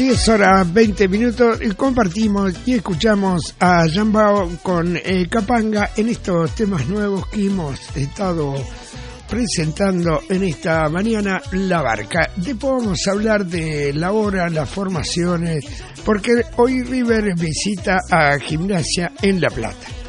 10 horas 20 minutos y compartimos y escuchamos a Jambao con Capanga en estos temas nuevos que hemos estado presentando en esta mañana, La Barca. Después vamos a hablar de la hora, las formaciones, porque hoy River visita a Gimnasia en La Plata.